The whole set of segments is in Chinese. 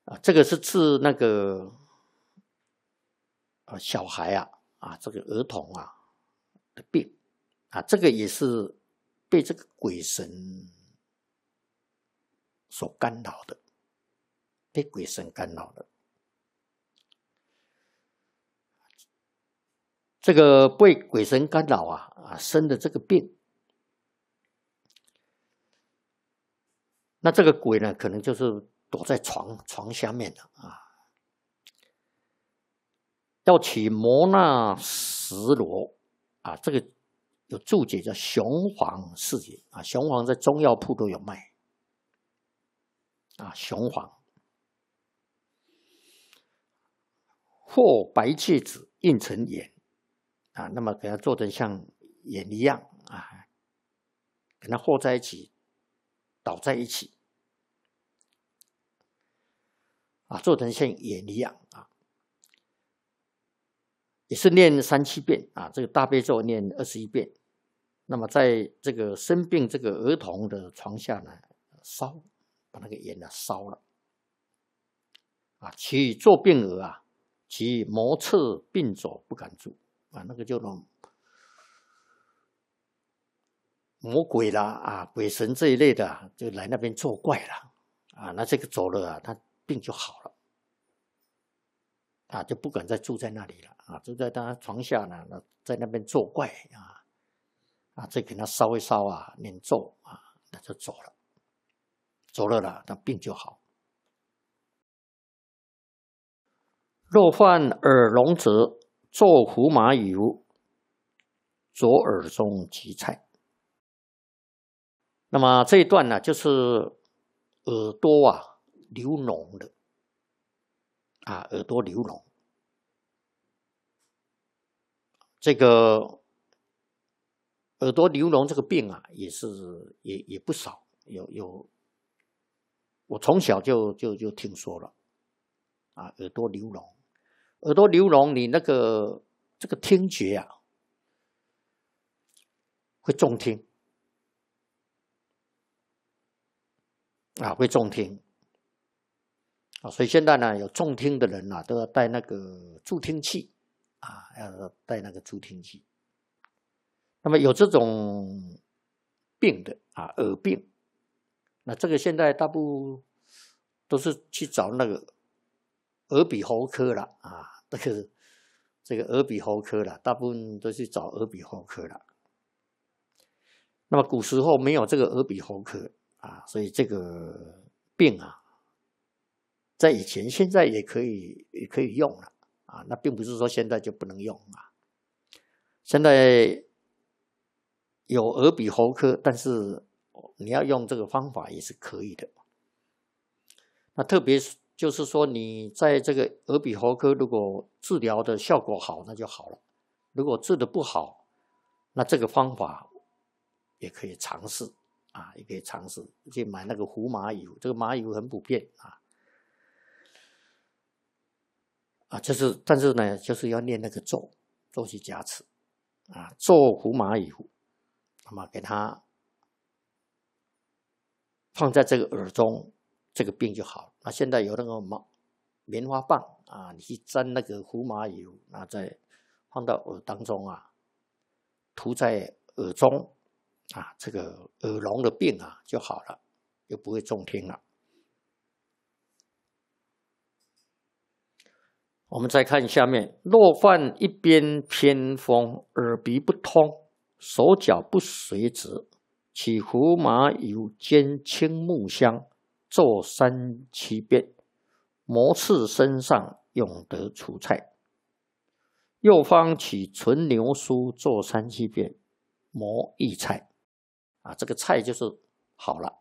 这个是治那个小孩这个儿童的病这个也是被这个鬼神所干扰的，被鬼神干扰的。这个被鬼神干扰生的这个病，那这个鬼呢，可能就是躲在床下面的要取摩那石螺这个有注解叫雄黄四节雄黄在中药铺都有卖雄黄，或白芥子印成眼那么给它做成像眼一样跟它和在一起，倒在一起做成像眼一样也是念3-7遍这个大悲咒念21遍。那么在这个生病这个儿童的床下呢，烧，把那个眼烧了其作病儿其谋侧病走不敢住那个就魔鬼啦鬼神这一类的就来那边作怪了那这个走了他病就好了就不敢再住在那里了就在他床下呢，在那边作怪再给他烧一烧念咒那就走了，那病就好。若患耳聋者，做胡麻油，左耳中即菜。那么这一段呢，就是耳朵流脓的耳朵流脓，这个耳朵流脓这个病也不少，有我从小就听说了耳朵流脓，你这个听觉会重听会重听所以现在呢，有重听的人都要带那个助听器要带那个助听器。那么有这种病的耳病，那这个现在大部分都是去找那个耳鼻喉科了这个耳鼻喉科了，大部分都去找耳鼻喉科了。那么古时候没有这个耳鼻喉科所以这个病在以前现在也可以用了那并不是说现在就不能用现在有耳鼻喉科，但是你要用这个方法也是可以的。那特别就是说你在这个耳鼻喉科如果治疗的效果好，那就好了。如果治的不好，那这个方法也可以尝试也可以尝试去买那个胡麻油，这个麻油很普遍但是呢，就是要念那个咒去加持咒胡麻油，那么给它放在这个耳中，这个病就好。那现在有那个棉花棒你去沾那个胡麻油，再放到耳当中涂在耳中这个耳聋的病就好了，就不会重听了。我们再看下面，若犯一边偏风，耳鼻不通，手脚不随者，取胡麻油兼青木香，做3-7遍，磨刺身上，永得除菜。右方取纯牛酥做3-7遍，磨益菜这个菜就是好了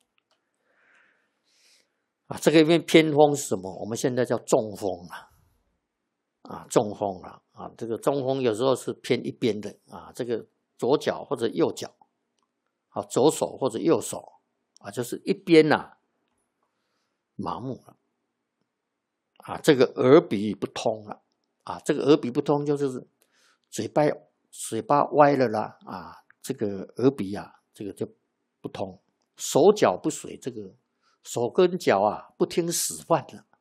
这个边偏风是什么？我们现在叫中风中风这个中风有时候是偏一边的这个左脚或者右脚左手或者右手就是一边麻木了这个耳鼻不通了这个耳鼻不通就是嘴巴歪了啦这个耳鼻这个就不通，手脚不随，这个手跟脚啊不听使唤了